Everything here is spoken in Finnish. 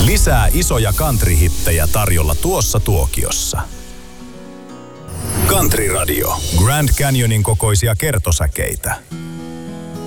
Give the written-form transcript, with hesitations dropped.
Lisää isoja country-hittejä tarjolla tuossa tuokiossa. Country Radio. Grand Canyonin kokoisia kertosäkeitä.